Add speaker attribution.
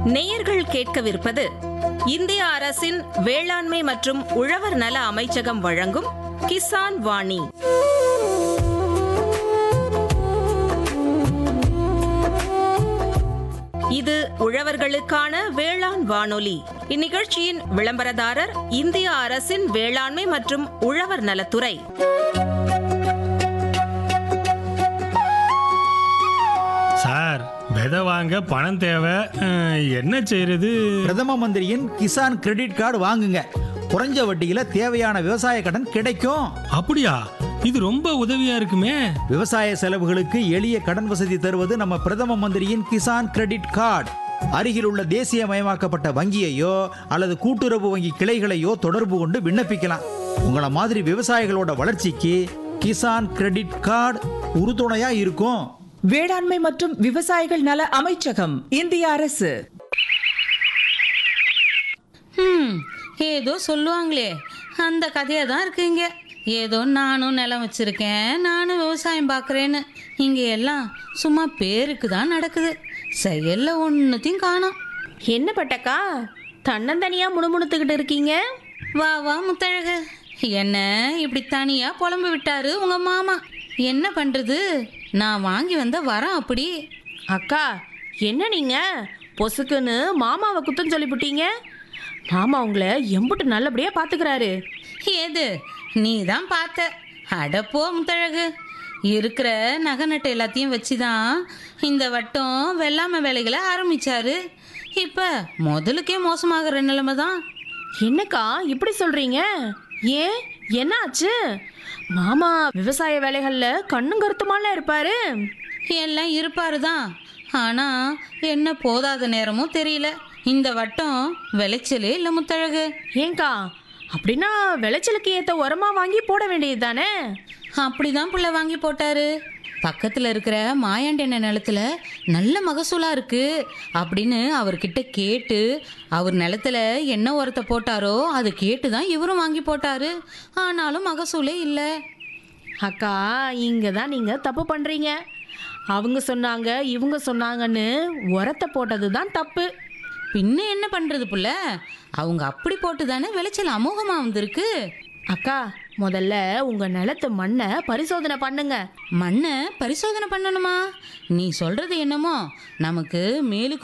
Speaker 1: நேயர்கள் கேட்கவிருப்பது இந்திய அரசின் வேளாண்மை மற்றும் உழவர் நல அமைச்சகம் வழங்கும் கிசான் வாணி. இது உழவர்களுக்கான வேளாண் வானொலி. இந்நிகழ்ச்சியின் விளம்பரதாரர் இந்திய அரசின் வேளாண்மை மற்றும் உழவர் நலத்துறை.
Speaker 2: சார், விதை வாங்க பணம் தேவை, என்ன செய்யறது?
Speaker 3: பிரதம மந்திரியின் கிசான் கிரெடிட் கார்டு வாங்குங்க. குறைஞ்ச வட்டியில தேவையான விவசாய கடன் கிடைக்கும்.
Speaker 2: அப்படியா? இது ரொம்ப உதவியா இருக்குமே.
Speaker 3: விவசாய செலவுகளுக்கு எளிய கடன் வசதி தருவது நம்ம பிரதம மந்திரியின் கிசான் கிரெடிட் கார்டு. அருகில் உள்ள தேசியமயமாக்கப்பட்ட வங்கியையோ அல்லது கூட்டுறவு வங்கி கிளைகளையோ தொடர்பு கொண்டு விண்ணப்பிக்கலாம். உங்கள மாதிரி விவசாயிகளோட வளர்ச்சிக்கு கிசான் கிரெடிட் கார்டு உறுதுணையா இருக்கும்.
Speaker 4: வேளாண்மை மற்றும் விவசாயிகள் நல அமைச்சகம், இந்திய அரசு.
Speaker 5: ஏதோ சொல்லுவாங்களே, அந்த கதையா தான் இருக்குங்க. ஏதோ நானும் நிலம் வச்சிருக்கேன், நானும் விவசாயம் பார்க்குறேன்னு. இங்க எல்லாம் சும்மா பேருக்கு தான் நடக்குது, செயல்ல ஒன்னுத்தையும் காணோம்.
Speaker 1: என்ன பட்டக்கா தன்னந்தனியா முணுமுணுத்துக்கிட்டு இருக்கீங்க?
Speaker 5: வா வா முத்தழகு, என்ன இப்படி தனியா புலம்பு விட்டாரு உங்க மாமா. என்ன பண்றது, நான் வாங்கி வந்த வரம் அப்படி.
Speaker 1: அக்கா, என்ன நீங்க பொசுக்குன்னு மாமாவை குத்தம் சொல்லிவிட்டீங்க? மாமா உங்களை எம்புட்டு நல்லபடியா பாத்துக்கிறாரு.
Speaker 5: ஏது நீ தான் பார்த்த? அடப்போ முத்தழகு, இருக்கிற நகை நட்டு எல்லாத்தையும் வச்சுதான் இந்த வட்டம் வெள்ளாமை வேலைகளை ஆரம்பிச்சாரு. இப்ப முதலுக்கே மோசமாகிற நிலைமை தான்.
Speaker 1: என்னக்கா இப்படி சொல்றீங்க? ஏன், என்ன ஆச்சு? மாமா விவசாய வேலைகள்ல கண்ணும் கருத்துமால இருப்பாரு.
Speaker 5: எல்லாம் இருப்பாரு தான், ஆனா என்ன போதாத நேரமும் தெரியல. இந்த வட்டம் விளைச்சலே இல்லை முத்தழகு.
Speaker 1: ஏங்கா, அப்படின்னா விளைச்சலுக்கு ஏத்த உரமா வாங்கி போட வேண்டியது தானே?
Speaker 5: அப்படிதான் புள்ள வாங்கி போட்டாரு. பக்கத்துல இருக்கிற மாயாண்டெண்ண நிலத்துல நல்ல மகசூலா இருக்கு அப்படின்னு அவர்கிட்ட கேட்டு, அவர் நிலத்துல என்ன உரத்தை போட்டாரோ அது கேட்டுதான் இவரும் வாங்கி போட்டாரு. ஆனாலும் மகசூலே இல்லை.
Speaker 1: அக்கா, இங்க தான் நீங்க தப்பு பண்றீங்க. அவங்க சொன்னாங்க இவங்க சொன்னாங்கன்னு உரத்தை போட்டது தான் தப்பு.
Speaker 5: பின்ன என்ன பண்றது புள்ள, அவங்க அப்படி போட்டு தானே விளைச்சல் அமோகமா வந்திருக்கு.
Speaker 1: அக்கா, முதல்ல உங்க நிலத்து மண்ணை பரிசோதனை பண்ணுங்க.
Speaker 5: மண்ணை பரிசோதனை பண்ணணுமா? நீ சொல்றது என்னமோ நமக்கு மேலுக்கு